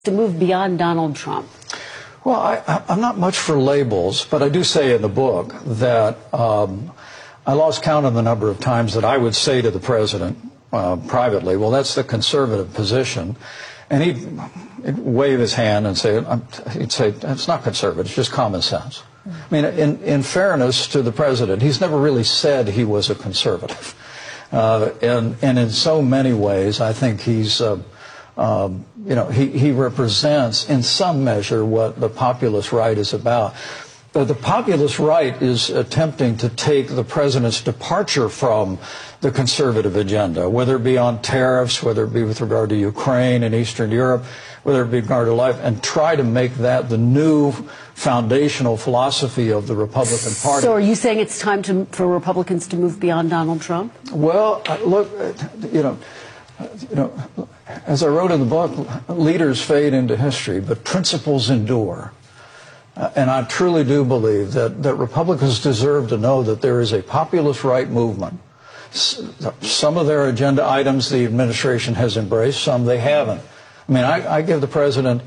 to move beyond Donald Trump? Well, I'm not much for labels, but I do say in the book that I lost count of the number of times that I would say to the president privately, well, that's the conservative position. And he'd wave his hand and say, he'd say, it's not conservative, it's just common sense. I mean, in fairness to the president, he's never really said he was a conservative. And in so many ways, I think he's, he represents in some measure what the populist right is about. But the populist right is attempting to take the president's departure from the conservative agenda, whether it be on tariffs, whether it be with regard to Ukraine and Eastern Europe, whether it be with regard to life, and try to make that the new foundational philosophy of the Republican Party. So are you saying it's time for Republicans to move beyond Donald Trump? Well, look, as I wrote in the book, leaders fade into history, but principles endure. And I truly do believe that Republicans deserve to know that there is a populist right movement. Some of their agenda items the administration has embraced, some they haven't. I mean, I give the president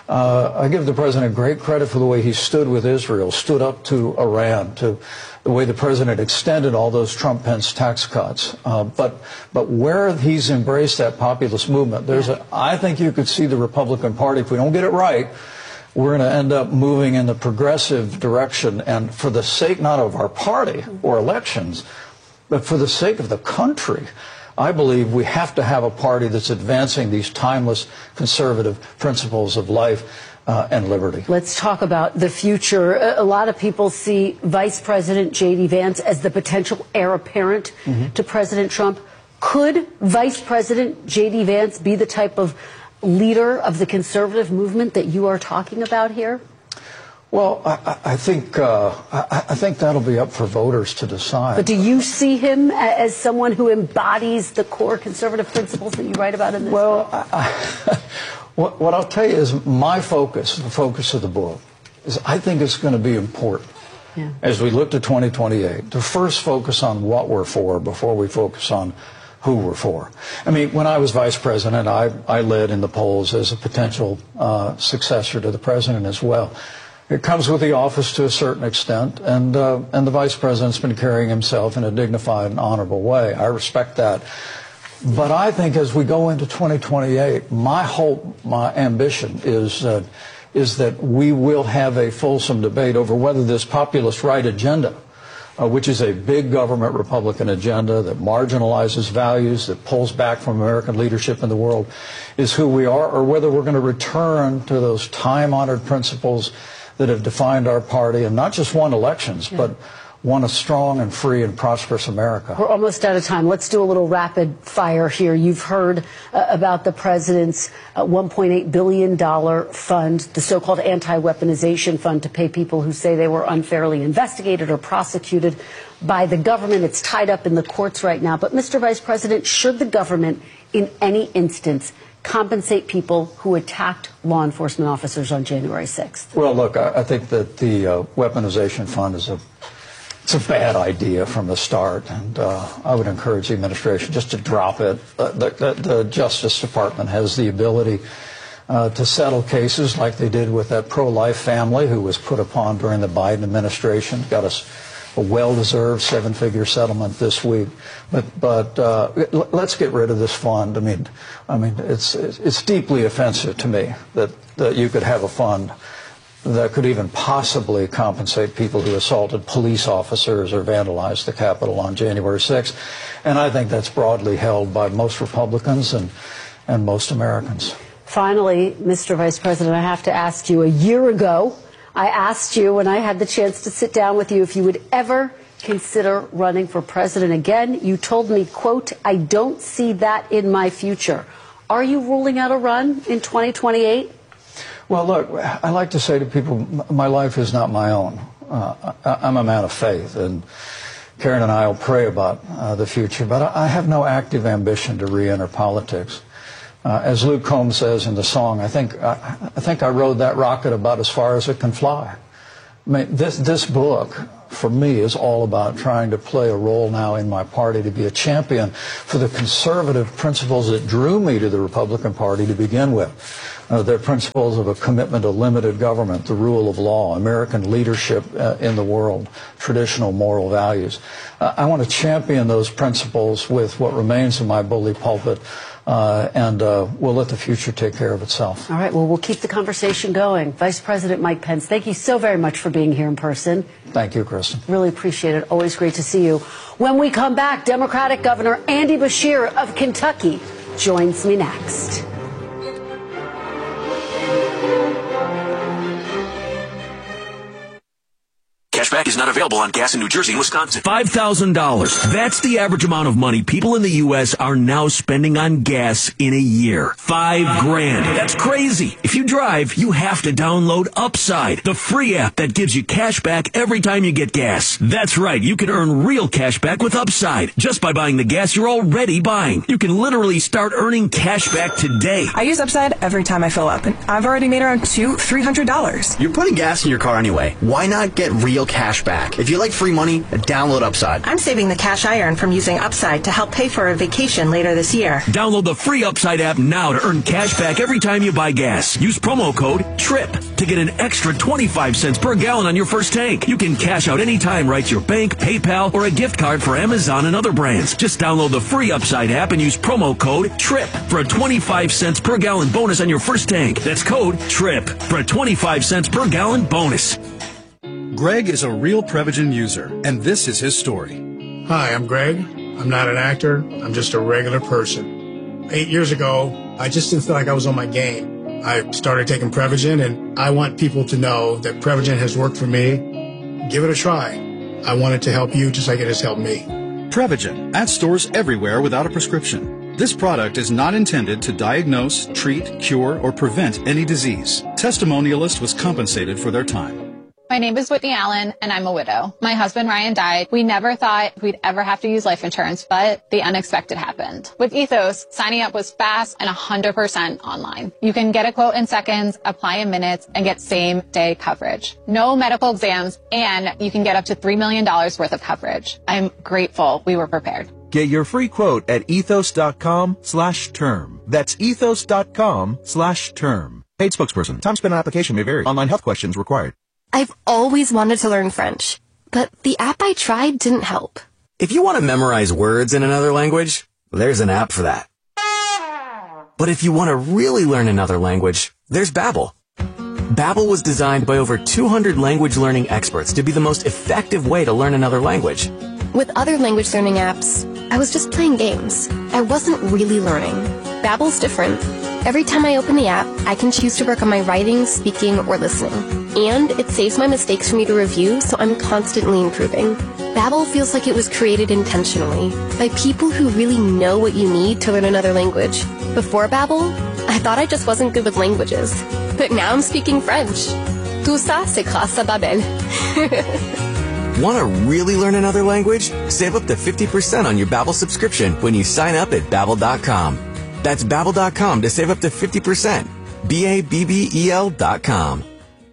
great credit for the way he stood with Israel, stood up to Iran, to the way the president extended all those Trump-Pence tax cuts. But where he's embraced that populist movement, I think you could see the Republican Party, if we don't get it right, we're going to end up moving in the progressive direction. And for the sake not of our party or elections, but for the sake of the country, I believe we have to have a party that's advancing these timeless conservative principles of life and liberty. Let's talk about the future. A lot of people see Vice President J.D. Vance as the potential heir apparent to President Trump. Could Vice President J.D. Vance be the type of leader of the conservative movement that you are talking about here? Well, I think that'll be up for voters to decide. But do you see him as someone who embodies the core conservative principles that you write about in this book? Well, what I'll tell you is my focus, the focus of the book, is I think it's going to be important as we look to 2028 to first focus on what we're for before we focus on who we're for. I mean, when I was vice president, I led in the polls as a potential successor to the president as well. It comes with the office to a certain extent, and the vice president's been carrying himself in a dignified and honorable way. I respect that. But I think as we go into 2028, my hope, my ambition is that we will have a fulsome debate over whether this populist right agenda, which is a big government Republican agenda that marginalizes values, that pulls back from American leadership in the world, is who we are, or whether we're going to return to those time-honored principles that have defined our party, and not just won elections, but won a strong and free and prosperous America. We're almost out of time. Let's do a little rapid fire here. You've heard about the president's $1.8 billion fund, the so-called anti-weaponization fund, to pay people who say they were unfairly investigated or prosecuted by the government. It's tied up in the courts right now. But, Mr. Vice President, should the government in any instance compensate people who attacked law enforcement officers on January 6th? Well, look, I think that the weaponization fund is it's a bad idea from the start, and I would encourage the administration just to drop it. The Justice Department has the ability to settle cases like they did with that pro-life family who was put upon during the Biden administration. Got us a well-deserved seven-figure settlement this week. But let's get rid of this fund. I mean, it's deeply offensive to me that you could have a fund that could even possibly compensate people who assaulted police officers or vandalized the Capitol on January 6th. And I think that's broadly held by most Republicans and most Americans. Finally, Mr. Vice President, I have to ask you, a year ago, I asked you when I had the chance to sit down with you if you would ever consider running for president again. You told me, quote, "I don't see that in my future." Are you ruling out a run in 2028? Well, look, I like to say to people, my life is not my own. I'm a man of faith, and Karen and I will pray about the future, but I have no active ambition to re-enter politics. As Luke Combs says in the song, I think I rode that rocket about as far as it can fly. I mean, this book, for me, is all about trying to play a role now in my party, to be a champion for the conservative principles that drew me to the Republican Party to begin with. They're principles of a commitment to limited government, the rule of law, American leadership in the world, traditional moral values. I want to champion those principles with what remains of my bully pulpit, and we'll let the future take care of itself. All right, well, we'll keep the conversation going. Vice President Mike Pence, thank you so very much for being here in person. Thank you, Kristen. Really appreciate it. Always great to see you. When we come back, Democratic Governor Andy Beshear of Kentucky joins me next. Cashback is not available on gas in New Jersey and Wisconsin. $5,000. That's the average amount of money people in the U.S. are now spending on gas in a year. $5,000. That's crazy. If you drive, you have to download Upside, the free app that gives you cash back every time you get gas. That's right. You can earn real cash back with Upside just by buying the gas you're already buying. You can literally start earning cash back today. I use Upside every time I fill up, and I've already made around $200-$300. You're putting gas in your car anyway. Why not get real cash back? If you like free money, download Upside. I'm saving the cash I earn from using Upside to help pay for a vacation later this year. Download the free Upside app now to earn cash back every time you buy gas. Use promo code TRIP to get an extra 25 cents per gallon on your first tank. You can cash out anytime right to your bank, PayPal, or a gift card for Amazon and other brands. Just download the free Upside app and use promo code TRIP for a 25 cents per gallon bonus on your first tank. That's code TRIP for a 25 cents per gallon bonus. Greg is a real Prevagen user, and this is his story. Hi, I'm Greg. I'm not an actor. I'm just a regular person. 8 years ago, I just didn't feel like I was on my game. I started taking Prevagen, and I want people to know that Prevagen has worked for me. Give it a try. I want it to help you just like it has helped me. Prevagen, at stores everywhere without a prescription. This product is not intended to diagnose, treat, cure, or prevent any disease. Testimonialist was compensated for their time. My name is Whitney Allen, and I'm a widow. My husband, Ryan, died. We never thought we'd ever have to use life insurance, but the unexpected happened. With Ethos, signing up was fast and 100% online. You can get a quote in seconds, apply in minutes, and get same-day coverage. No medical exams, and you can get up to $3 million worth of coverage. I'm grateful we were prepared. Get your free quote at ethos.com/term. That's ethos.com/term. Paid spokesperson. Time spent on application may vary. Online health questions required. I've always wanted to learn French, but the app I tried didn't help. If you want to memorize words in another language, there's an app for that. But if you want to really learn another language, there's Babbel. Babbel was designed by over 200 language learning experts to be the most effective way to learn another language. With other language learning apps, I was just playing games. I wasn't really learning. Babbel's different. Every time I open the app, I can choose to work on my writing, speaking, or listening. And it saves my mistakes for me to review, so I'm constantly improving. Babbel feels like it was created intentionally by people who really know what you need to learn another language. Before Babbel, I thought I just wasn't good with languages. But now I'm speaking French. Tout ça, c'est grâce à Babbel. Want to really learn another language? Save up to 50% on your Babbel subscription when you sign up at Babbel.com. That's Babbel.com to save up to 50%. Babbel.com.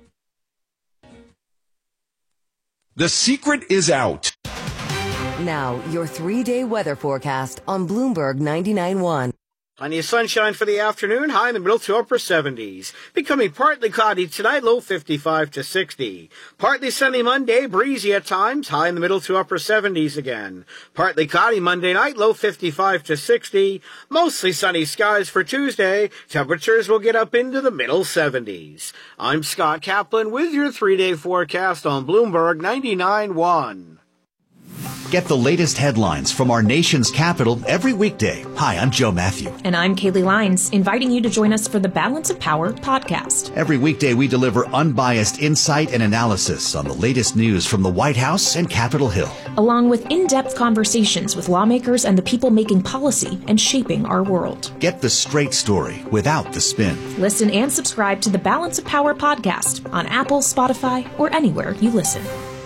The secret is out. Now, your 3-day weather forecast on Bloomberg 99.1. Plenty of sunshine for the afternoon, high in the middle to upper 70s. Becoming partly cloudy tonight, low 55 to 60. Partly sunny Monday, breezy at times, high in the middle to upper 70s again. Partly cloudy Monday night, low 55 to 60. Mostly sunny skies for Tuesday. Temperatures will get up into the middle 70s. I'm Scott Kaplan with your 3-day forecast on Bloomberg 99.1. Get the latest headlines from our nation's capital every weekday. Hi, I'm Joe Matthew. And I'm Kaylee Lines, inviting you to join us for the Balance of Power podcast. Every weekday, we deliver unbiased insight and analysis on the latest news from the White House and Capitol Hill, along with in-depth conversations with lawmakers and the people making policy and shaping our world. Get the straight story without the spin. Listen and subscribe to the Balance of Power podcast on Apple, Spotify, or anywhere you listen.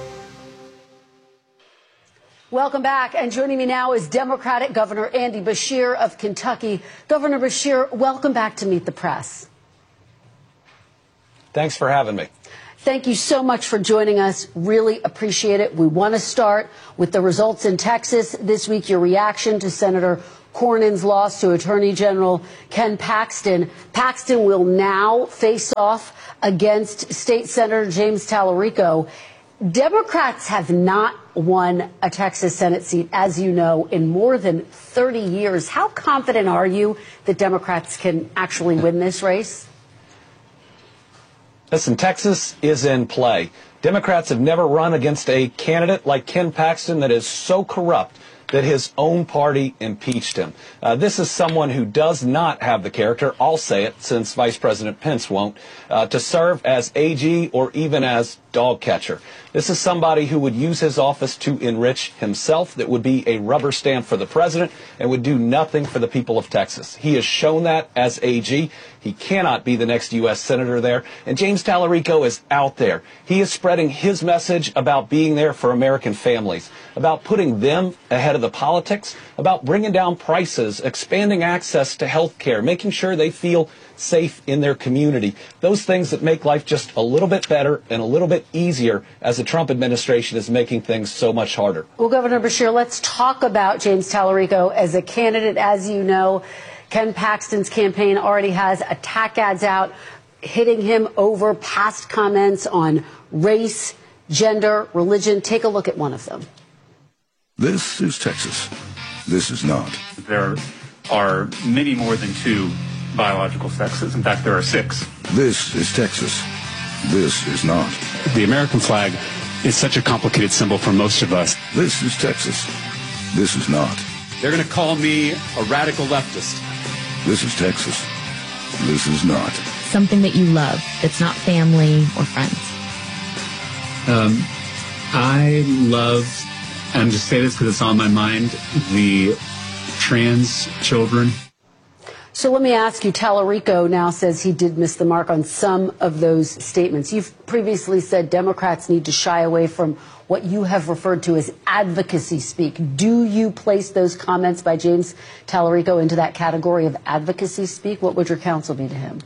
Welcome back. And joining me now is Democratic Governor Andy Beshear of Kentucky. Governor Beshear, welcome back to Meet the Press. Thanks for having me. Thank you so much for joining us. Really appreciate it. We want to start with the results in Texas this week, your reaction to Senator Cornyn's loss to Attorney General Ken Paxton. Paxton will now face off against State Senator James Tallarico. Democrats have not won a Texas Senate seat, as you know, in more than 30 years. How confident are you that Democrats can actually win this race? Listen, Texas is in play. Democrats have never run against a candidate like Ken Paxton that is so corrupt that his own party impeached him. This is someone who does not have the character, I'll say it since Vice President Pence won't, to serve as AG or even as dog catcher. This is somebody who would use his office to enrich himself, that would be a rubber stamp for the president and would do nothing for the people of Texas. He has shown that as AG. He cannot be the next U.S. Senator there. And James Tallarico is out there. He is spreading his message about being there for American families, about putting them ahead of the politics, about bringing down prices, expanding access to health care, making sure they feel safe in their community. Those things that make life just a little bit better and a little bit easier as the Trump administration is making things so much harder. Well, Governor Beshear, let's talk about James Tallarico as a candidate. As you know, Ken Paxton's campaign already has attack ads out hitting him over past comments on race, gender, religion. Take a look at one of them. This is Texas. This is not. There are many more than two biological sexes. In fact, there are 6. This is Texas. This is not. The American flag is such a complicated symbol for most of us. This is Texas. This is not. They're going to call me a radical leftist. This is Texas. This is not. Something that you love that's not family or friends. I love, and I'm just saying this because it's on my mind, the trans children. So let me ask you, Tallarico now says he did miss the mark on some of those statements. You've previously said Democrats need to shy away from what you have referred to as advocacy speak. Do you place those comments by James Tallarico into that category of advocacy speak? What would your counsel be to him?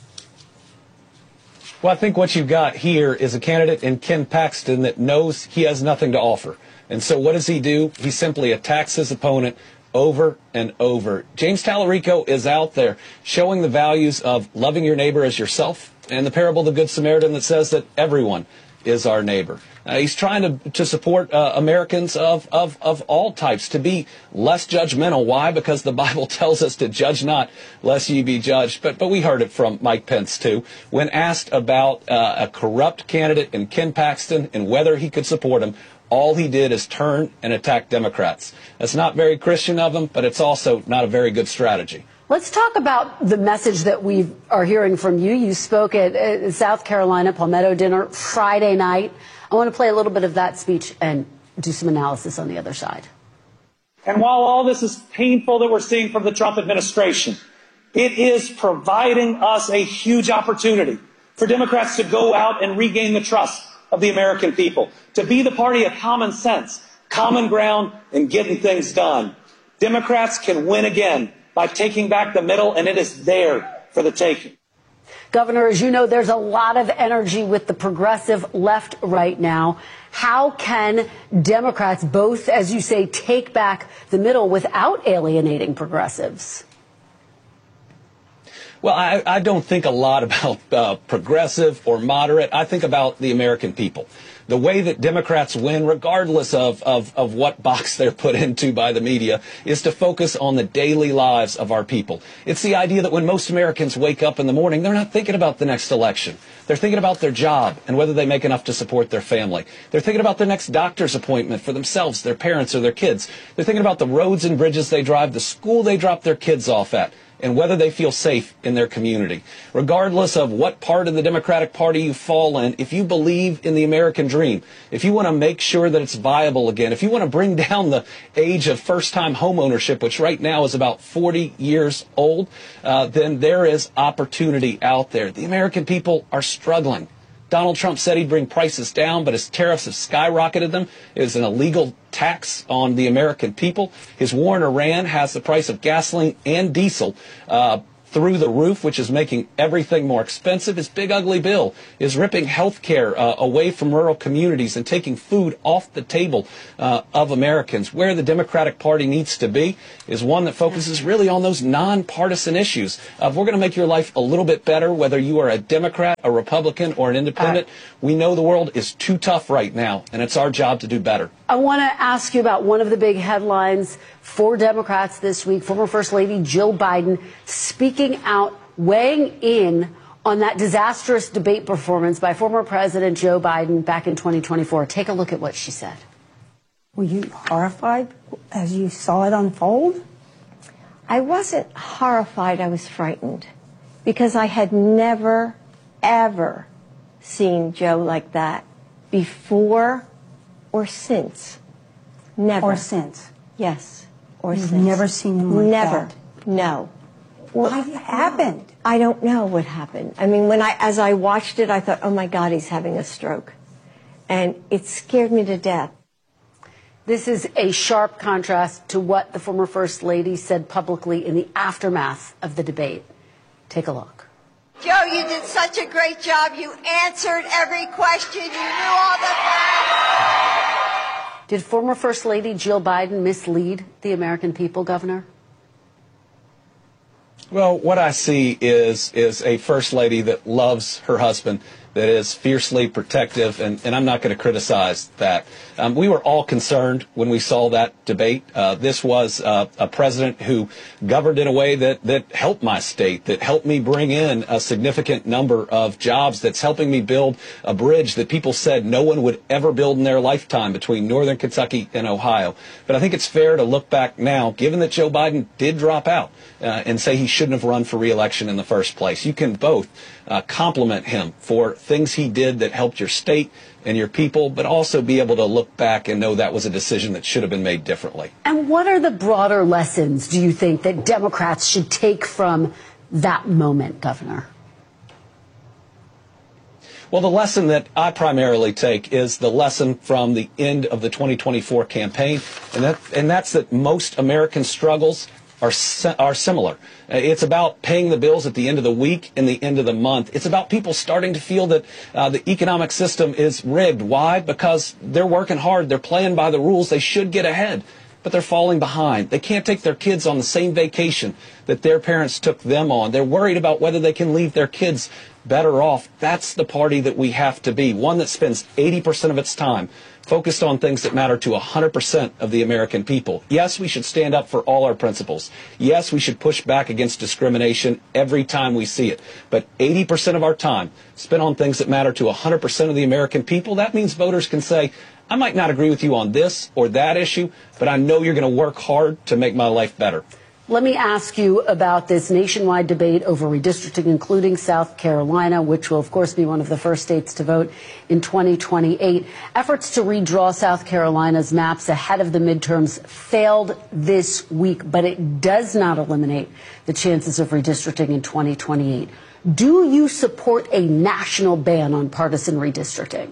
Well, I think what you've got here is a candidate in Ken Paxton that knows he has nothing to offer. And so what does he do? He simply attacks his opponent over and over. James Tallarico is out there showing the values of loving your neighbor as yourself and the parable of the Good Samaritan that says that everyone is our neighbor. He's trying to support Americans of all types, to be less judgmental. Why? Because the Bible tells us to judge not, lest ye be judged. But we heard it from Mike Pence, too, when asked about a corrupt candidate in Ken Paxton and whether he could support him. All he did is turn and attack Democrats. That's not very Christian of him, but it's also not a very good strategy. Let's talk about the message that we are hearing from you. You spoke at South Carolina Palmetto Dinner Friday night. I want to play a little bit of that speech and do some analysis on the other side. And while all this is painful that we're seeing from the Trump administration, it is providing us a huge opportunity for Democrats to go out and regain the trust of the American people, to be the party of common sense, common ground, and getting things done. Democrats can win again by taking back the middle, and it is there for the taking. Governor, as you know, there's a lot of energy with the progressive left right now. How can Democrats both, as you say, take back the middle without alienating progressives? Well, I don't think a lot about progressive or moderate. I think about the American people. The way that Democrats win, regardless of what box they're put into by the media, is to focus on the daily lives of our people. It's the idea that when most Americans wake up in the morning, they're not thinking about the next election. They're thinking about their job and whether they make enough to support their family. They're thinking about their next doctor's appointment for themselves, their parents, or their kids. They're thinking about the roads and bridges they drive, the school they drop their kids off at, and whether they feel safe in their community. Regardless of what part of the Democratic Party you fall in, if you believe in the American dream, if you want to make sure that it's viable again, if you want to bring down the age of first-time home ownership, which right now is about 40 years old, then there is opportunity out there. The American people are struggling. Donald Trump said he'd bring prices down, but his tariffs have skyrocketed them. It is an illegal tax on the American people. His war in Iran has the price of gasoline and diesel through the roof, which is making everything more expensive. His big ugly bill is ripping health care away from rural communities and taking food off the table of Americans. Where the Democratic Party needs to be is one that focuses really on those nonpartisan issues of we're going to make your life a little bit better, whether you are a Democrat, a Republican, or an independent. We know the world is too tough right now, and it's our job to do better. I want to ask you about one of the big headlines for Democrats this week. Former First Lady Jill Biden speaking out, weighing in on that disastrous debate performance by former President Joe Biden back in 2024. Take a look at what she said. Were you horrified as you saw it unfold? I wasn't horrified. I was frightened because I had never, ever seen Joe like that before or since. Never. Or since? Yes. Or You've since. never seen him like never. that? No. What happened? I don't know what happened. I mean, as I watched it, I thought, oh my God, he's having a stroke. And it scared me to death. This is a sharp contrast to what the former First Lady said publicly in the aftermath of the debate. Take a look. Joe, you did such a great job. You answered every question. You knew all the facts. Did former First Lady Jill Biden mislead the American people, Governor? Well, what I see is a First Lady that loves her husband, that is fiercely protective, and I'm not going to criticize that. We were all concerned when we saw that debate. This was a president who governed in a way that helped my state, that helped me bring in a significant number of jobs, that's helping me build a bridge that people said no one would ever build in their lifetime between northern Kentucky and Ohio. But I think it's fair to look back now, given that Joe Biden did drop out, and say he shouldn't have run for re-election in the first place. You can both compliment him for things he did that helped your state and your people, but also be able to look back and know that was a decision that should have been made differently. And what are the broader lessons, do you think, that Democrats should take from that moment, Governor? Well, the lesson that I primarily take is the lesson from the end of the 2024 campaign, and that's that most American struggles are similar. It's about paying the bills at the end of the week and the end of the month. It's about people starting to feel that the economic system is rigged. Why? Because they're working hard. They're playing by the rules. They should get ahead, but they're falling behind. They can't take their kids on the same vacation that their parents took them on. They're worried about whether they can leave their kids better off. That's the party that we have to be, one that spends 80% of its time focused on things that matter to 100% of the American people. Yes, we should stand up for all our principles. Yes, we should push back against discrimination every time we see it. But 80% of our time spent on things that matter to 100% of the American people, that means voters can say, I might not agree with you on this or that issue, but I know you're going to work hard to make my life better. Let me ask you about this nationwide debate over redistricting, including South Carolina, which will, of course, be one of the first states to vote in 2028. Efforts to redraw South Carolina's maps ahead of the midterms failed this week, but it does not eliminate the chances of redistricting in 2028. Do you support a national ban on partisan redistricting?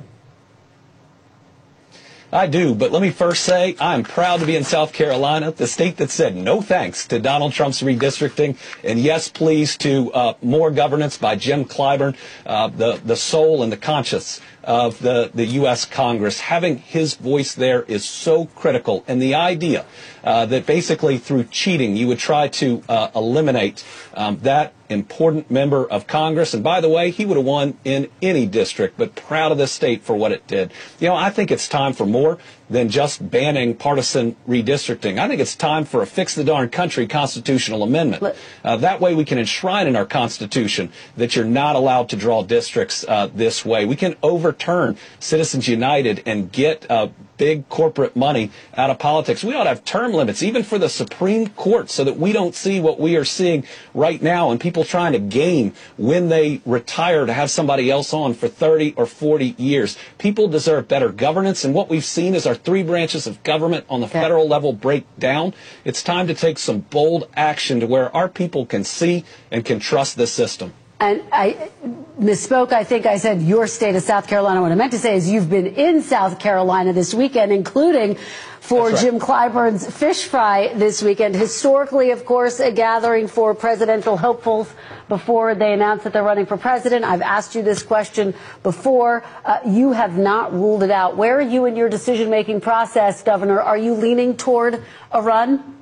I do, but let me first say I'm proud to be in South Carolina, the state that said no thanks to Donald Trump's redistricting, and yes, please to more governance by Jim Clyburn, the soul and the conscience of the U.S. Congress. Having his voice there is so critical, and the idea that basically through cheating you would try to eliminate that important member of Congress. And by the way, he would have won in any district, but proud of this state for what it did. You know, I think it's time for more than just banning partisan redistricting. I think it's time for a fix the darn country constitutional amendment. That way we can enshrine in our Constitution that you're not allowed to draw districts this way. We can overturn Citizens United and get big corporate money out of politics. We ought to have term limits, even for the Supreme Court, so that we don't see what we are seeing right now and people trying to game when they retire to have somebody else on for 30 or 40 years. People deserve better governance, and what we've seen is our three branches of government on the federal level break down. It's time to take some bold action to where our people can see and can trust this system. And misspoke. I think I said your state of South Carolina. What I meant to say is you've been in South Carolina this weekend, including for Jim Clyburn's Fish Fry this weekend. Historically, of course, a gathering for presidential hopefuls before they announce that they're running for president. I've asked you this question before. You have not ruled it out. Where are you in your decision-making process, Governor? Are you leaning toward a run?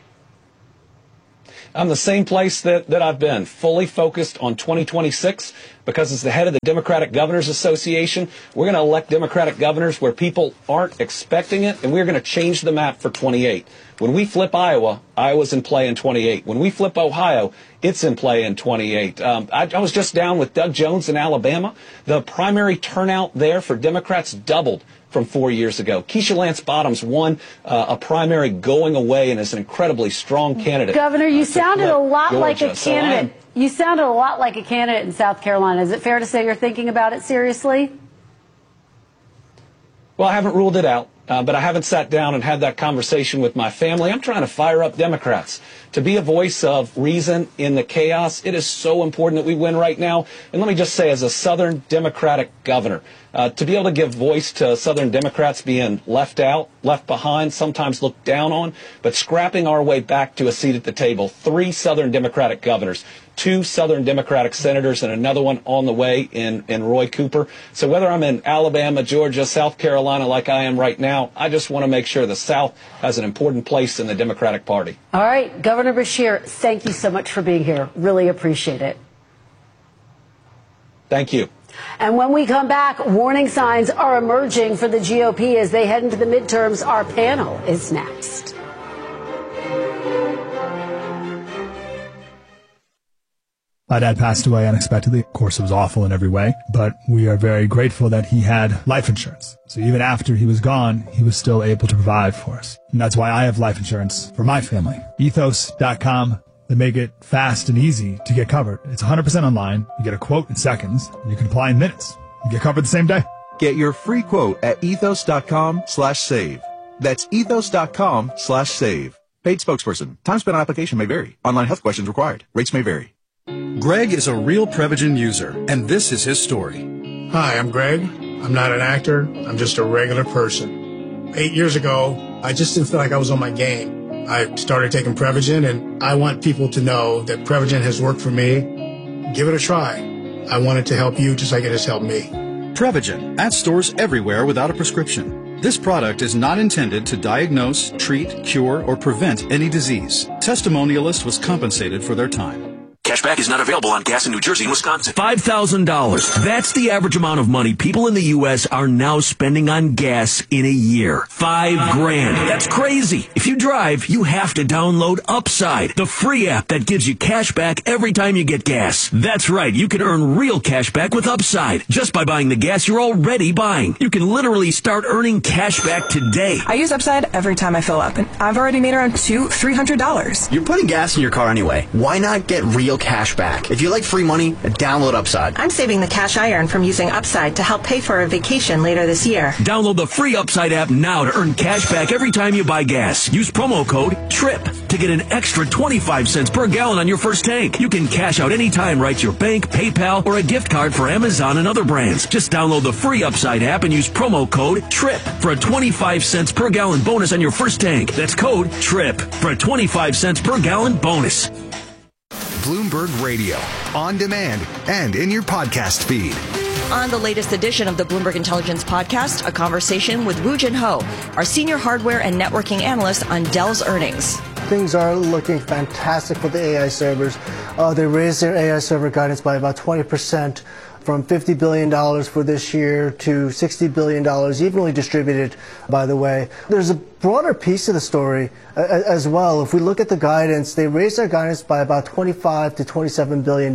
I'm the same place that I've been, fully focused on 2026, because as the head of the Democratic Governors Association, we're going to elect Democratic governors where people aren't expecting it, and we're going to change the map for 28. When we flip Iowa, Iowa's in play in 28. When we flip Ohio, it's in play in 28. I was just down with Doug Jones in Alabama. The primary turnout there for Democrats doubled from 4 years ago. Keisha Lance Bottoms won a primary going away and is an incredibly strong candidate. Governor, you sounded a lot like a candidate. You sounded a lot like a candidate in South Carolina. Is it fair to say you're thinking about it seriously? Well, I haven't ruled it out, but I haven't sat down and had that conversation with my family. I'm trying to fire up Democrats to be a voice of reason in the chaos. It is so important that we win right now. And let me just say, as a Southern Democratic governor, to be able to give voice to Southern Democrats being left out, left behind, sometimes looked down on, but scrapping our way back to a seat at the table. 3 Southern Democratic governors, 2 Southern Democratic senators, and another one on the way in Roy Cooper. So whether I'm in Alabama, Georgia, South Carolina like I am right now, I just want to make sure the South has an important place in the Democratic Party. All right, Governor Beshear, thank you so much for being here. Really appreciate it. Thank you. And when we come back, warning signs are emerging for the GOP as they head into the midterms. Our panel is next. My dad passed away unexpectedly. Of course, it was awful in every way, but we are very grateful that he had life insurance. So even after he was gone, he was still able to provide for us. And that's why I have life insurance for my family. Ethos.com. They make it fast and easy to get covered. It's 100% online. You get a quote in seconds, and you can apply in minutes. You get covered the same day. Get your free quote at ethos.com/save. That's ethos.com/save. Paid spokesperson. Time spent on application may vary. Online health questions required. Rates may vary. Greg is a real Prevagen user, and this is his story. Hi, I'm Greg. I'm not an actor. I'm just a regular person. 8 years ago, I just didn't feel like I was on my game. I started taking Prevagen, and I want people to know that Prevagen has worked for me. Give it a try. I want it to help you just like it has helped me. Prevagen, at stores everywhere without a prescription. This product is not intended to diagnose, treat, cure, or prevent any disease. Testimonialist was compensated for their time. Cashback is not available on gas in New Jersey and Wisconsin. $5,000. That's the average amount of money people in the U.S. are now spending on gas in a year. $5,000. That's crazy. If you drive, you have to download Upside, the free app that gives you cash back every time you get gas. That's right. You can earn real cash back with Upside just by buying the gas you're already buying. You can literally start earning cash back today. I use Upside every time I fill up, and I've already made around $300. You're putting gas in your car anyway. Why not get real cash back? If you like free money, download Upside. I'm saving the cash I earn from using Upside to help pay for a vacation later this year. Download the free Upside app now to earn cash back every time you buy gas. Use promo code TRIP to get an extra 25 cents per gallon on your first tank. You can cash out anytime right to your bank, PayPal, or a gift card for Amazon and other brands. Just download the free Upside app and use promo code TRIP for a 25 cents per gallon bonus on your first tank. That's code TRIP for a 25 cents per gallon bonus. Bloomberg Radio, on demand and in your podcast feed. On the latest edition of the Bloomberg Intelligence Podcast, a conversation with Woo Jin Ho, our senior hardware and networking analyst on Dell's earnings. Things are looking fantastic for the AI servers. They raised their AI server guidance by about 20%, from $50 billion for this year to $60 billion, evenly distributed, by the way. There's a broader piece of the story as well. If we look at the guidance, they raised their guidance by about $25 to $27 billion.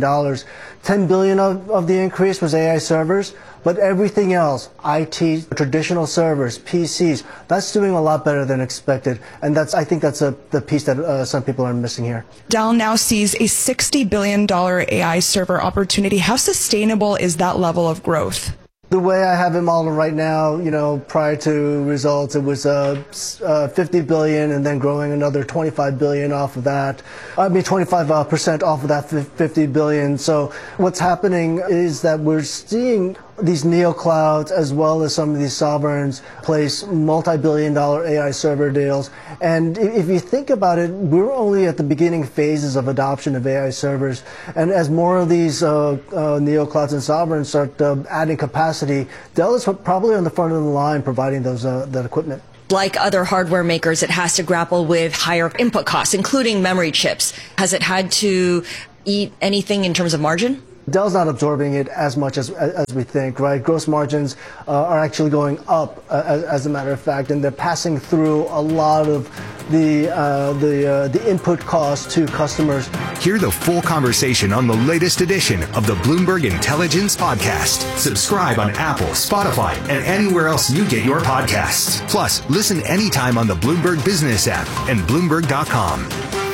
$10 billion of the increase was AI servers, but everything else, IT, traditional servers, PCs, that's doing a lot better than expected. And I think that's the piece that some people are missing here. Dell now sees a $60 billion AI server opportunity. How sustainable is that level of growth? The way I have it modeled right now, prior to results, it was 50 billion and then growing another 25 billion off of that. 25% off of that 50 billion. So what's happening is that we're seeing these neoclouds as well as some of these sovereigns place multi-billion-dollar AI server deals. And if you think about it, we're only at the beginning phases of adoption of AI servers. And as more of these neoclouds and sovereigns start adding capacity, Dell is probably on the front of the line providing that equipment. Like other hardware makers, it has to grapple with higher input costs, including memory chips. Has it had to eat anything in terms of margin? Dell's not absorbing it as much as we think, right? Gross margins are actually going up, as a matter of fact, and they're passing through a lot of the input costs to customers. Hear the full conversation on the latest edition of the Bloomberg Intelligence Podcast. Subscribe on Apple, Spotify, and anywhere else you get your podcasts. Plus, listen anytime on the Bloomberg Business app and Bloomberg.com.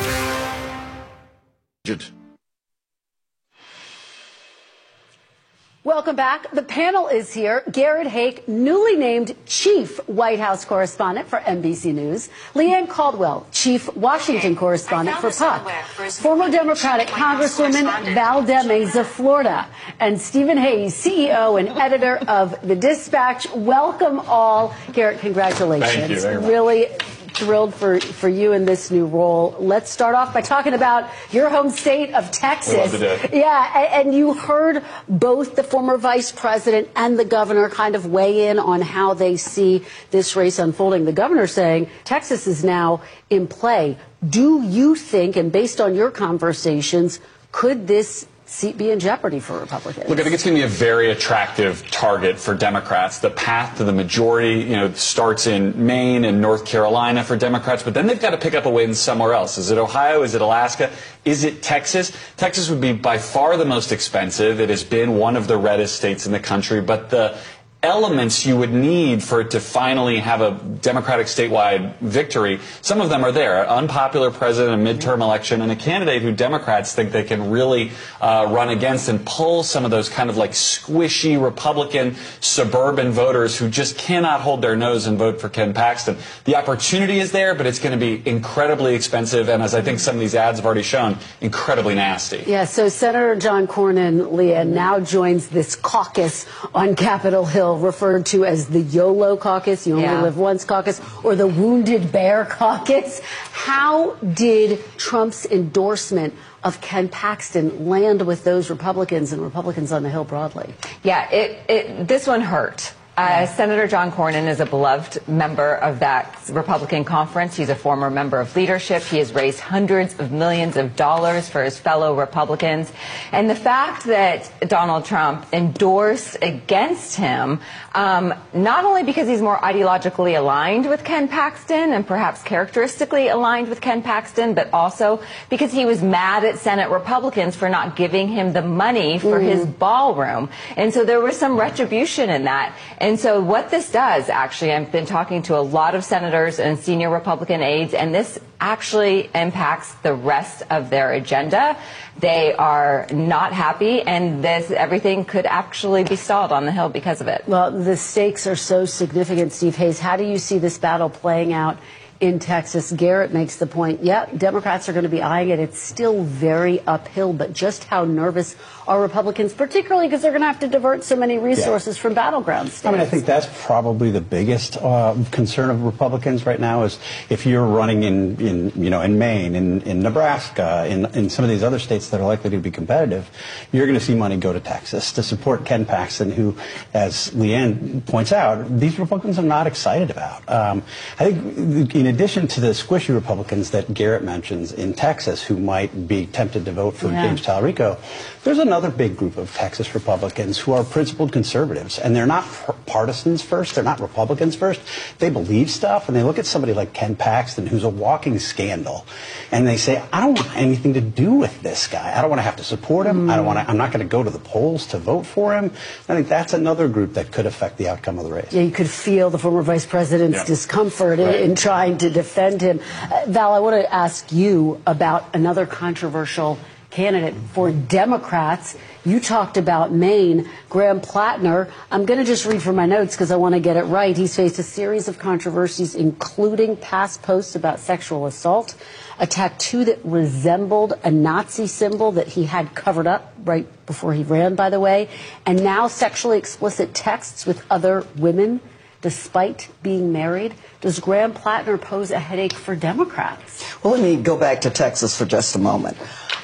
Welcome back. The panel is here. Garrett Haake, newly named Chief White House Correspondent for NBC News. Leanne Caldwell, Chief Washington Correspondent for Puck. Former Democratic Congresswoman Val Demings of Florida. And Stephen Hayes, CEO and editor of The Dispatch. Welcome all. Garrett, congratulations. Thank you very much. Really thrilled for you in this new role. Let's start off by talking about your home state of Texas. We love to do it. Yeah, and you heard both the former vice president and the governor kind of weigh in on how they see this race unfolding. The governor saying Texas is now in play. Do you think, and based on your conversations, could this seat be in jeopardy for Republicans? Look, I think it's going to be a very attractive target for Democrats. The path to the majority, starts in Maine and North Carolina for Democrats, but then they've got to pick up a win somewhere else. Is it Ohio? Is it Alaska? Is it Texas? Texas would be by far the most expensive. It has been one of the reddest states in the country, but the elements you would need for it to finally have a Democratic statewide victory, some of them are there. An unpopular president, a midterm election, and a candidate who Democrats think they can really run against and pull some of those kind of like squishy Republican suburban voters who just cannot hold their nose and vote for Ken Paxton. The opportunity is there, but it's going to be incredibly expensive, and as I think some of these ads have already shown, incredibly nasty. Yeah, so Senator John Cornyn, Leah, now joins this caucus on Capitol Hill, referred to as the YOLO caucus, you only live once caucus, or the Wounded Bear caucus. How did Trump's endorsement of Ken Paxton land with those Republicans and Republicans on the Hill broadly? Yeah, this one hurt. Senator John Cornyn is a beloved member of that Republican conference. He's a former member of leadership. He has raised hundreds of millions of dollars for his fellow Republicans. And the fact that Donald Trump endorsed against him, not only because he's more ideologically aligned with Ken Paxton and perhaps characteristically aligned with Ken Paxton, but also because he was mad at Senate Republicans for not giving him the money for his ballroom. And so there was some retribution in that. And so what this does, actually, I've been talking to a lot of senators and senior Republican aides, and this actually impacts the rest of their agenda. They are not happy, and everything could actually be stalled on the Hill because of it. Well, the stakes are so significant, Steve Hayes. How do you see this battle playing out in Texas? Garrett makes the point, Democrats are going to be eyeing it. It's still very uphill, but just how nervous are Republicans, particularly because they're going to have to divert so many resources from battleground states? I think that's probably the biggest concern of Republicans right now is if you're running in Maine, in Nebraska, in some of these other states that are likely to be competitive, you're going to see money go to Texas to support Ken Paxton, who, as Leanne points out, these Republicans are not excited about. I think in addition to the squishy Republicans that Garrett mentions in Texas who might be tempted to vote for James Talarico, there's another big group of Texas Republicans who are principled conservatives, and they're not partisans first, they're not Republicans first. They believe stuff, and they look at somebody like Ken Paxton, who's a walking scandal, and they say, I don't want anything to do with this guy. I don't want to have to support him. I'm not going to go to the polls to vote for him. I think that's another group that could affect the outcome of the race. Yeah, you could feel the former vice president's discomfort in trying to defend him. Val, I want to ask you about another controversial candidate for Democrats. You talked about Maine. Graham Plattner, I'm going to just read from my notes because I want to get it right. He's faced a series of controversies, including past posts about sexual assault, a tattoo that resembled a Nazi symbol that he had covered up right before he ran, by the way, and now sexually explicit texts with other women despite being married. Does Graham Plattner pose a headache for Democrats? Well, let me go back to Texas for just a moment.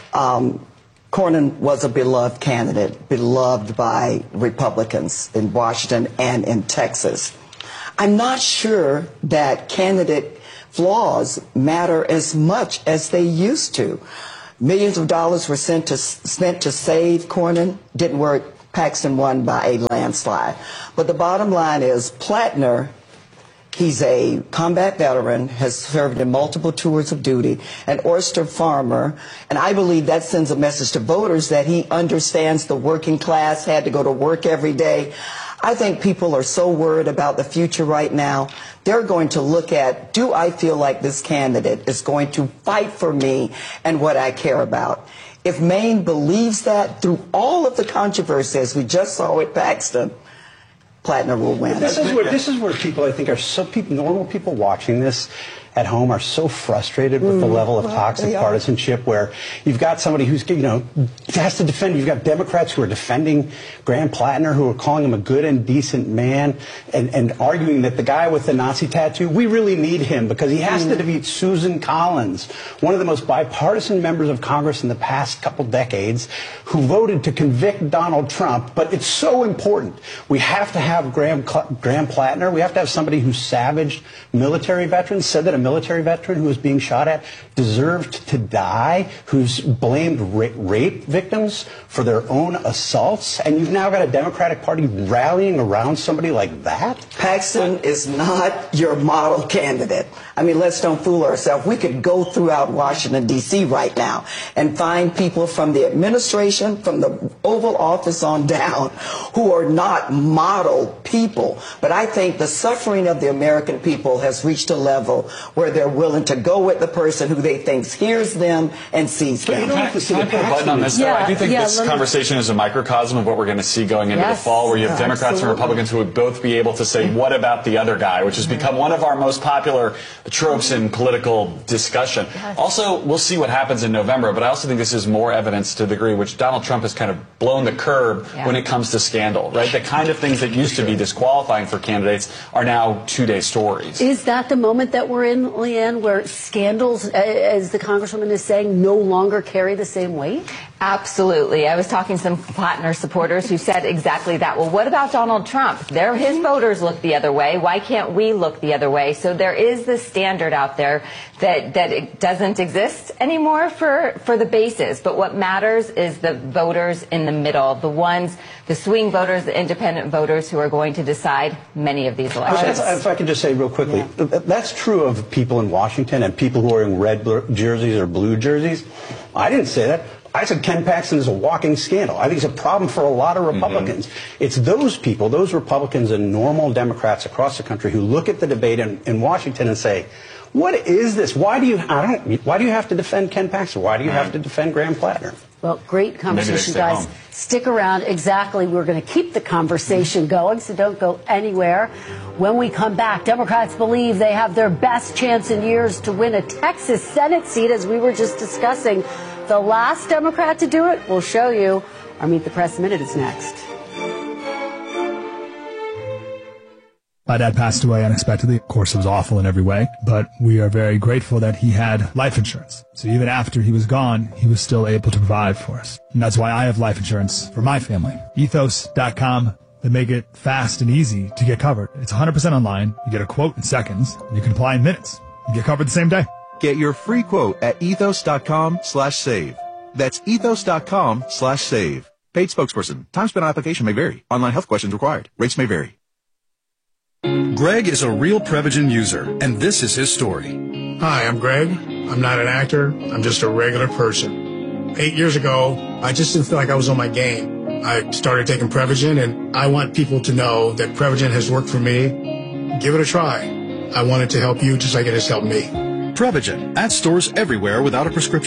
Cornyn was a beloved candidate, beloved by Republicans in Washington and in Texas. I'm not sure that candidate flaws matter as much as they used to. Millions of dollars were spent to save Cornyn. Didn't work. Paxton won by a landslide. But the bottom line is Plattner, he's a combat veteran, has served in multiple tours of duty, an oyster farmer, and I believe that sends a message to voters that he understands the working class, had to go to work every day. I think people are so worried about the future right now. They're going to look at, do I feel like this candidate is going to fight for me and what I care about? If Maine believes that through all of the controversy, as we just saw with Paxton, Plattner will win. This is where people, I think, normal people watching this at home are so frustrated with the level of toxic partisanship, where you've got somebody who's, has to defend. You've got Democrats who are defending Graham Plattner, who are calling him a good and decent man, and arguing that the guy with the Nazi tattoo, we really need him because he has to defeat Susan Collins, one of the most bipartisan members of Congress in the past couple decades, who voted to convict Donald Trump. But it's so important. We have to have Graham Plattner. We have to have somebody who savaged military veterans, said that a military veteran who was being shot at deserved to die, who's blamed rape victims for their own assaults, and you've now got a Democratic Party rallying around somebody like that? Paxton is not your model candidate. I mean, let's don't fool ourselves. We could go throughout Washington, D.C. right now and find people from the administration, from the Oval Office on down, who are not model people. But I think the suffering of the American people has reached a level where they're willing to go with the person who they think hears them and sees them. Can I put a button on this? I do think this conversation is a microcosm of what we're going to see going into the fall, where you have Democrats and Republicans who would both be able to say, what about the other guy, which has become one of our most popular tropes in political discussion. Also, we'll see what happens in November, but I also think this is more evidence to the degree which Donald Trump has kind of blown the curb when it comes to scandal, right? The kind of things that used to be disqualifying for candidates are now two-day stories. Is that the moment that we're in, Leanne, where scandals, as the Congresswoman is saying, no longer carry the same weight? Absolutely. I was talking to some Plattner supporters who said exactly that. Well, what about Donald Trump? His voters look the other way. Why can't we look the other way? So there is this standard out there that it doesn't exist anymore for the bases. But what matters is the voters in the middle, the swing voters, the independent voters who are going to decide many of these elections. If I could just say real quickly, that's true of people in Washington and people who are in red jerseys or blue jerseys. I didn't say that. I said Ken Paxton is a walking scandal. I think it's a problem for a lot of Republicans. It's those people, those Republicans and normal Democrats across the country who look at the debate in Washington and say, what is this? Why do you have to defend Ken Paxton? Why do you have to defend Graham Plattner? Well, great conversation, guys. Home. Stick around. Exactly. We're going to keep the conversation going, so don't go anywhere. When we come back, Democrats believe they have their best chance in years to win a Texas Senate seat, as we were just discussing. The last Democrat to do it, we'll show you. Our Meet the Press Minute is next. My dad passed away unexpectedly. Of course, it was awful in every way, but we are very grateful that he had life insurance. So even after he was gone, he was still able to provide for us. And that's why I have life insurance for my family. Ethos.com. They make it fast and easy to get covered. It's 100% online. You get a quote in seconds. You can apply in minutes. You get covered the same day. Get your free quote at ethos.com/save. That's ethos.com/save. Paid spokesperson. Time spent on application may vary. Online health questions required. Rates may vary. Greg is a real Prevagen user, and this is his story. Hi, I'm Greg. I'm not an actor. I'm just a regular person. 8 years ago, I just didn't feel like I was on my game. I started taking Prevagen, and I want people to know that Prevagen has worked for me. Give it a try. I want it to help you just like it has helped me. Prevagen at stores everywhere without a prescription.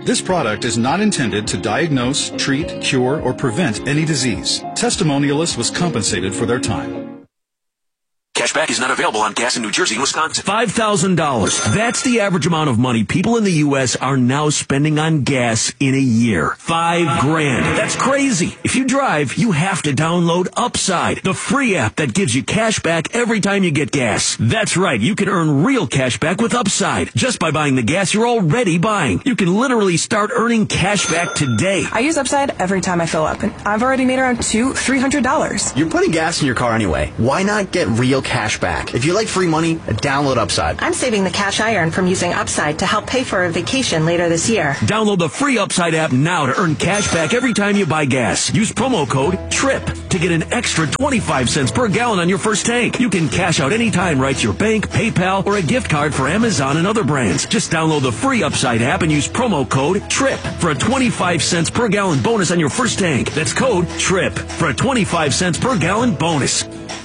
This product is not intended to diagnose, treat, cure, or prevent any disease. Testimonialists was compensated for their time. Cashback is not available on gas in New Jersey and Wisconsin. $5,000. That's the average amount of money people in the U.S. are now spending on gas in a year. $5,000. That's crazy. If you drive, you have to download Upside, the free app that gives you cash back every time you get gas. That's right. You can earn real cash back with Upside just by buying the gas you're already buying. You can literally start earning cash back today. I use Upside every time I fill up, and I've already made around $300. You're putting gas in your car anyway. Why not get real cash back? If you like free money, download Upside. I'm saving the cash I earn from using Upside to help pay for a vacation later this year. Download the free Upside app now to earn cash back every time you buy gas. Use promo code TRIP to get an extra 25 cents per gallon on your first tank. You can cash out anytime right to your bank, PayPal, or a gift card for Amazon and other brands. Just download the free Upside app and use promo code TRIP for a 25 cents per gallon bonus on your first tank. That's code TRIP for a 25 cents per gallon bonus.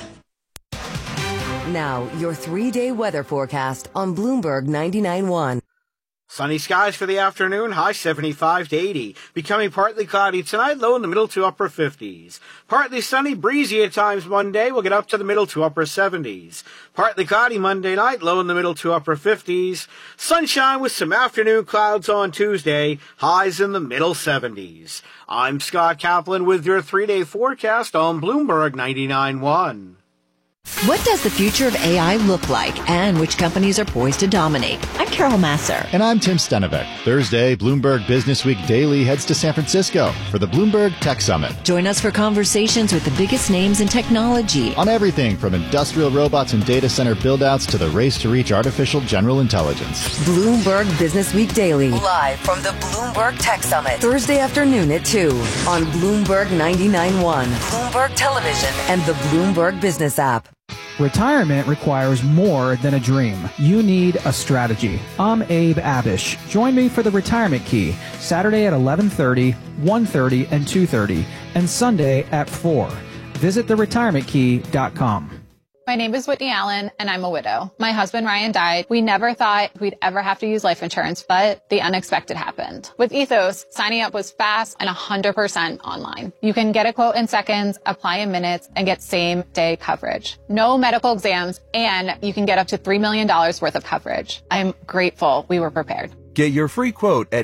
Now, your 3-day weather forecast on Bloomberg 99.1. Sunny skies for the afternoon, high 75 to 80. Becoming partly cloudy tonight, low in the middle to upper 50s. Partly sunny, breezy at times Monday, we'll get up to the middle to upper 70s. Partly cloudy Monday night, low in the middle to upper 50s. Sunshine with some afternoon clouds on Tuesday, highs in the middle 70s. I'm Scott Kaplan with your 3-day forecast on Bloomberg 99.1. What does the future of AI look like, and which companies are poised to dominate? I'm Carol Masser. And I'm Tim Stenevec. Thursday, Bloomberg Business Week Daily heads to San Francisco for the Bloomberg Tech Summit. Join us for conversations with the biggest names in technology. On everything from industrial robots and data center build-outs to the race to reach artificial general intelligence. Bloomberg Business Week Daily. Live from the Bloomberg Tech Summit. Thursday afternoon at 2 on Bloomberg 99.1, Bloomberg Television, and the Bloomberg Business app. Retirement requires more than a dream. You need a strategy. I'm Abe Abish. Join me for the Retirement Key, Saturday at 11:30, 1:30, and 2:30, and Sunday at 4. Visit theretirementkey.com. My name is Whitney Allen, and I'm a widow. My husband, Ryan, died. We never thought we'd ever have to use life insurance, but the unexpected happened. With Ethos, signing up was fast and 100% online. You can get a quote in seconds, apply in minutes, and get same-day coverage. No medical exams, and you can get up to $3 million worth of coverage. I'm grateful we were prepared. Get your free quote at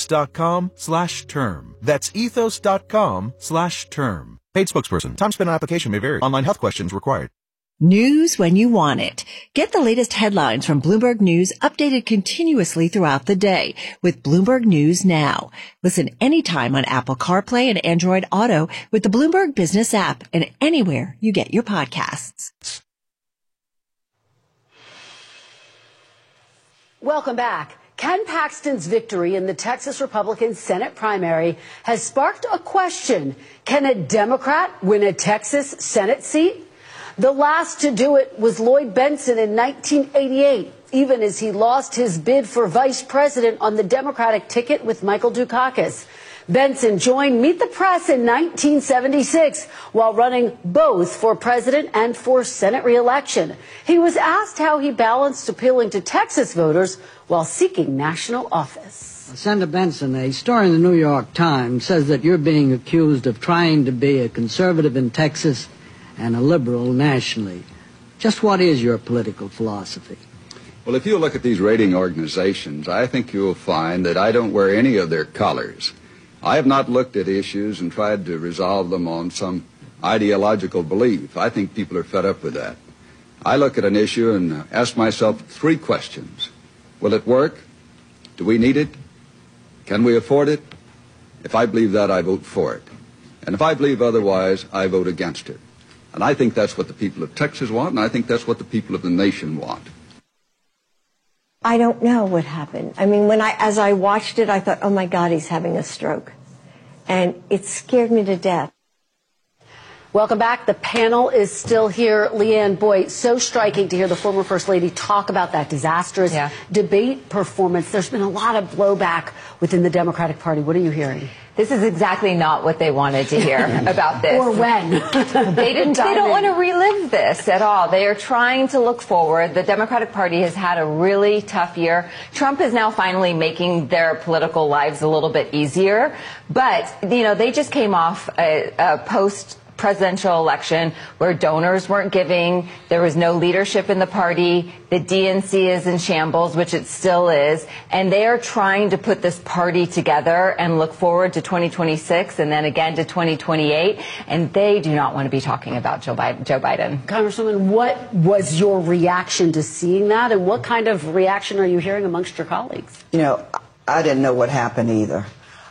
ethos.com/term. That's ethos.com/term. Paid spokesperson. Time spent on application may vary. Online health questions required. News when you want it. Get the latest headlines from Bloomberg News updated continuously throughout the day with Bloomberg News Now. Listen anytime on Apple CarPlay and Android Auto with the Bloomberg Business app and anywhere you get your podcasts. Welcome back. Ken Paxton's victory in the Texas Republican Senate primary has sparked a question. Can a Democrat win a Texas Senate seat? The last to do it was Lloyd Bentsen in 1988, even as he lost his bid for vice president on the Democratic ticket with Michael Dukakis. Bentsen joined Meet the Press in 1976 while running both for president and for Senate re-election. He was asked how he balanced appealing to Texas voters while seeking national office. Senator Bentsen, a story in the New York Times says that you're being accused of trying to be a conservative in Texas and a liberal nationally. Just what is your political philosophy? Well, if you look at these rating organizations, I think you'll find that I don't wear any of their colors. I have not looked at issues and tried to resolve them on some ideological belief. I think people are fed up with that. I look at an issue and ask myself 3 questions. Will it work? Do we need it? Can we afford it? If I believe that, I vote for it. And if I believe otherwise, I vote against it. And I think that's what the people of Texas want, and I think that's what the people of the nation want. I don't know what happened. I mean, as I watched it, I thought, oh my God, he's having a stroke. And it scared me to death. Welcome back. The panel is still here. Leanne, boy, so striking to hear the former First Lady talk about that disastrous debate performance. There's been a lot of blowback within the Democratic Party. What are you hearing? This is exactly not what they wanted to hear about this. Or when. They don't want to relive this at all. They are trying to look forward. The Democratic Party has had a really tough year. Trump is now finally making their political lives a little bit easier. But, they just came off a post-presidential election where donors weren't giving. There was no leadership in the party. The DNC is in shambles, which it still is. And they are trying to put this party together and look forward to 2026 and then again to 2028. And they do not want to be talking about Joe Biden. Congresswoman, what was your reaction to seeing that? And what kind of reaction are you hearing amongst your colleagues? I didn't know what happened either.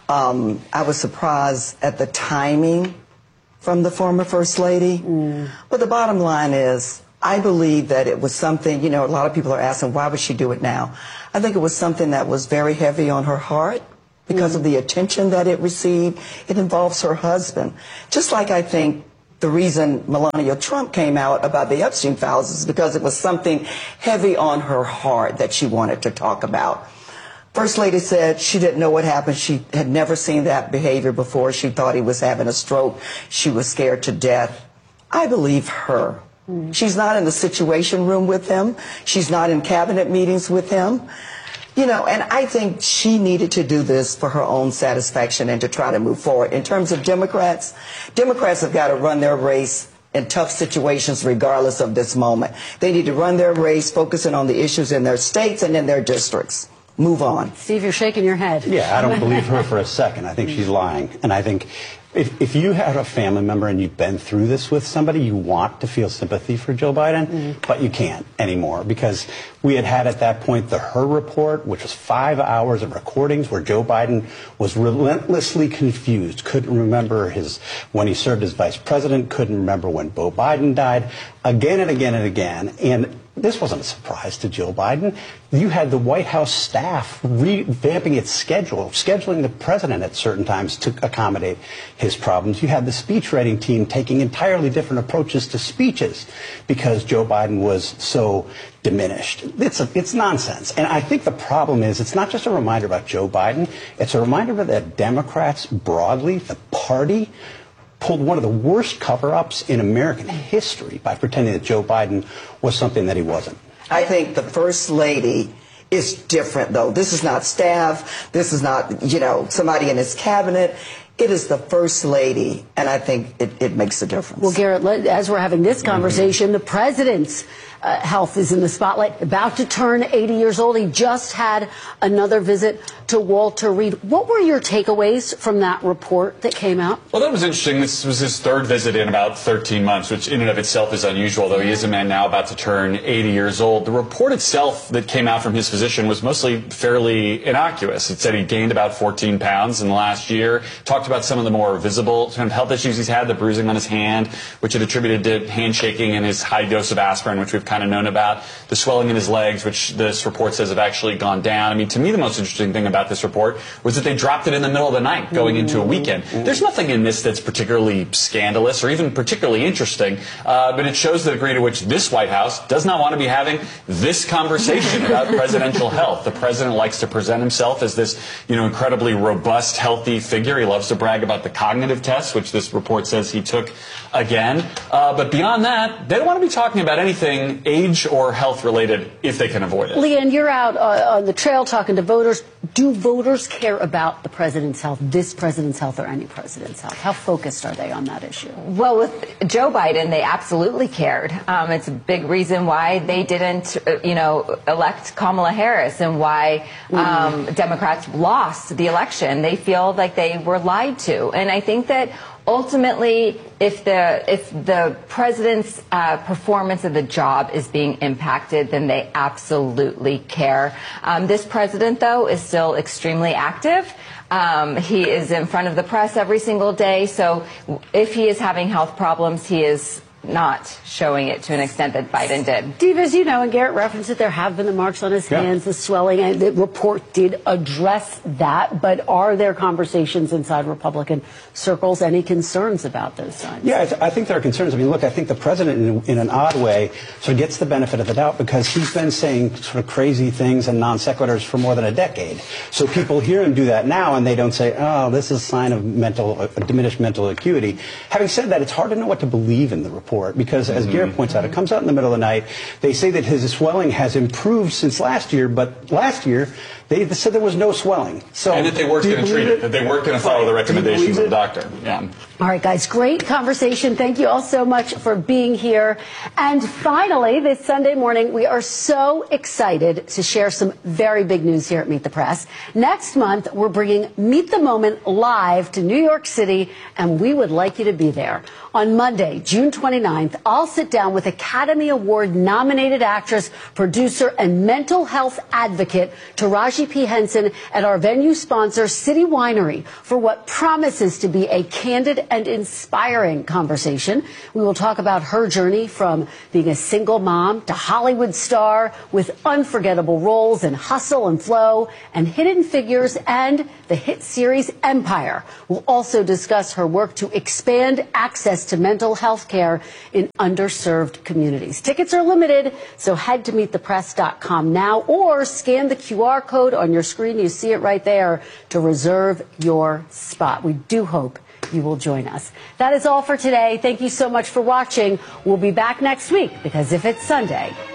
I was surprised at the timing from the former First Lady. But the bottom line is, I believe that it was something, a lot of people are asking, why would she do it now? I think it was something that was very heavy on her heart because of the attention that it received. It involves her husband. Just like I think the reason Melania Trump came out about the Epstein files is because it was something heavy on her heart that she wanted to talk about. First Lady said she didn't know what happened. She had never seen that behavior before. She thought he was having a stroke. She was scared to death. I believe her. She's not in the Situation Room with him. She's not in cabinet meetings with him. And I think she needed to do this for her own satisfaction and to try to move forward. In terms of Democrats have got to run their race in tough situations regardless of this moment. They need to run their race focusing on the issues in their states and in their districts. Move on. Steve, you're shaking your head. Yeah, I don't believe her for a second. I think she's lying. And I think if you have a family member and you've been through this with somebody, you want to feel sympathy for Joe Biden, but you can't anymore because we had at that point the Her Report, which was 5 hours of recordings where Joe Biden was relentlessly confused, couldn't remember when he served as vice president, couldn't remember when Beau Biden died, again and again and again. And this wasn't a surprise to Joe Biden. You had the White House staff revamping its schedule, scheduling the president at certain times to accommodate his problems. You had the speech writing team taking entirely different approaches to speeches because Joe Biden was so diminished. It's nonsense. And I think the problem is it's not just a reminder about Joe Biden. It's a reminder that Democrats broadly, the party, pulled one of the worst cover-ups in American history by pretending that Joe Biden was something that he wasn't. I think the First Lady is different, though. This is not staff. This is not, somebody in his cabinet. It is the First Lady, and I think it makes a difference. Well, Garrett, as we're having this conversation, the president's health is in the spotlight, about to turn 80 years old. He just had another visit to Walter Reed. What were your takeaways from that report that came out? Well, that was interesting. This was his third visit in about 13 months, which in and of itself is unusual, though he is a man now about to turn 80 years old. The report itself that came out from his physician was mostly fairly innocuous. It said he gained about 14 pounds in the last year, talked about some of the more visible kind of health issues he's had, the bruising on his hand, which it attributed to handshaking and his high dose of aspirin, which we've kind of known about, the swelling in his legs, which this report says have actually gone down. I mean, to me, the most interesting thing about this report was that they dropped it in the middle of the night going into a weekend. There's nothing in this that's particularly scandalous or even particularly interesting, but it shows the degree to which this White House does not want to be having this conversation about presidential health. The president likes to present himself as this, incredibly robust, healthy figure. He loves to brag about the cognitive tests, which this report says he took again. But beyond that, they don't want to be talking about anything age or health related if they can avoid it. Leanne, you're out on the trail talking to voters. Do voters care about the president's health, this president's health, or any president's health? How focused are they on that issue? Well, with Joe Biden, they absolutely cared. It's a big reason why they didn't, elect Kamala Harris and why Democrats lost the election. They feel like they were lied to. And I think that ultimately, if the president's performance of the job is being impacted, then they absolutely care. This president, though, is still extremely active. He is in front of the press every single day. So if he is having health problems, he is not showing it to an extent that Biden did. Steve, as you know, and Garrett referenced it, there have been the marks on his hands, the swelling, and the report did address that. But are there conversations inside Republican circles, any concerns about those signs? Yeah, I think there are concerns. I mean, look, I think the president, in an odd way, sort of gets the benefit of the doubt because he's been saying sort of crazy things and non sequiturs for more than a decade. So people hear him do that now, and they don't say, oh, this is a sign of diminished mental acuity. Having said that, it's hard to know what to believe in the report. Because, as Garrett points out, it comes out in the middle of the night. They say that his swelling has improved since last year, but last year they said there was no swelling. So, and that they weren't going to treat it, that they weren't going to follow the recommendations of the doctor. Yeah. All right, guys, great conversation. Thank you all so much for being here. And finally, this Sunday morning, we are so excited to share some very big news here at Meet the Press. Next month, we're bringing Meet the Moment live to New York City, and we would like you to be there. On Monday, June 29th, I'll sit down with Academy Award nominated actress, producer, and mental health advocate Taraji P. Henson at our venue sponsor, City Winery, for what promises to be a candid and inspiring conversation. We will talk about her journey from being a single mom to Hollywood star with unforgettable roles in Hustle and Flow and Hidden Figures and the hit series Empire. We'll also discuss her work to expand access to mental health care in underserved communities. Tickets are limited, so head to meetthepress.com now or scan the QR code on your screen. You see it right there to reserve your spot. We do hope you will join us. That is all for today. Thank you so much for watching. We'll be back next week because if it's Sunday,